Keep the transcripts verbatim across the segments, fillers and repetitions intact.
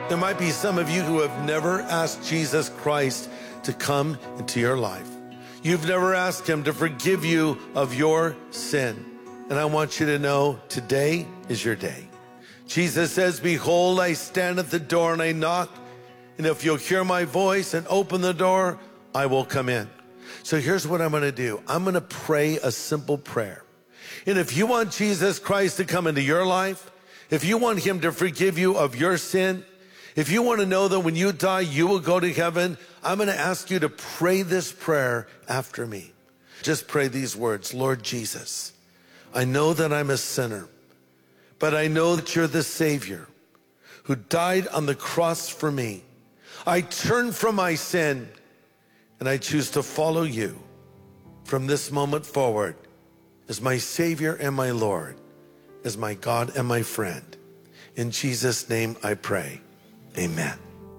There might be some of you who have never asked Jesus Christ to come into your life. You've never asked him to forgive you of your sin. And I want you to know today is your day. Jesus says, behold, I stand at the door and I knock. And if you'll hear my voice and open the door, I will come in. So here's what I'm going to do. I'm going to pray a simple prayer. And if you want Jesus Christ to come into your life, if you want him to forgive you of your sin, if you want to know that when you die, you will go to heaven, I'm going to ask you to pray this prayer after me. Just pray these words. Lord Jesus, I know that I'm a sinner, but I know that you're the Savior who died on the cross for me. I turn from my sin and I choose to follow you from this moment forward as my Savior and my Lord, as my God and my friend. In Jesus' name I pray. Amen.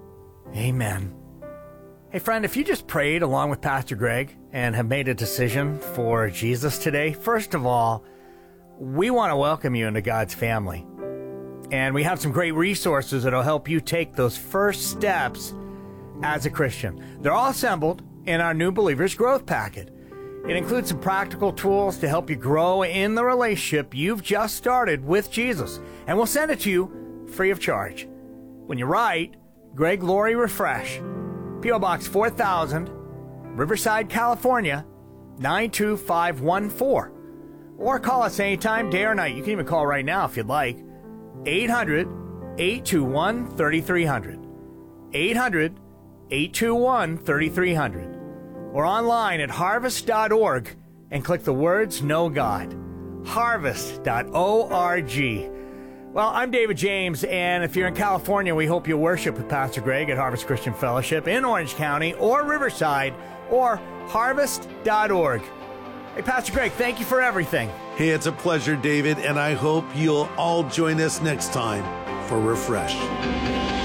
Amen. Hey, friend, if you just prayed along with Pastor Greg and have made a decision for Jesus today, first of all, we want to welcome you into God's family. And we have some great resources that will help you take those first steps as a Christian. They're all assembled in our New Believers Growth Packet. It includes some practical tools to help you grow in the relationship you've just started with Jesus. And we'll send it to you free of charge. When you write, Greg Laurie Refresh, P O Box four thousand, Riverside, California, nine two five one four. Or call us anytime, day or night. You can even call right now if you'd like. eight hundred, eight two one, three three zero zero. eight hundred, eight two one, three three zero zero. Or online at harvest dot org and click the words Know God. harvest dot org. Well, I'm David James, and if you're in California, we hope you worship with Pastor Greg at Harvest Christian Fellowship in Orange County or Riverside or harvest dot org. Hey, Pastor Greg, thank you for everything. Hey, it's a pleasure, David, and I hope you'll all join us next time for Refresh.